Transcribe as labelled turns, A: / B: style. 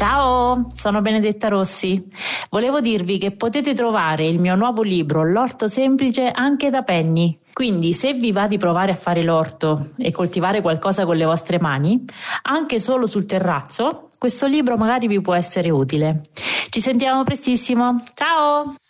A: Ciao, sono Benedetta Rossi. Volevo dirvi che potete trovare il mio nuovo libro, L'orto semplice, anche da Penny. Quindi se vi va di provare a fare l'orto e coltivare qualcosa con le vostre mani, anche solo sul terrazzo, questo libro magari vi può essere utile. Ci sentiamo prestissimo. Ciao!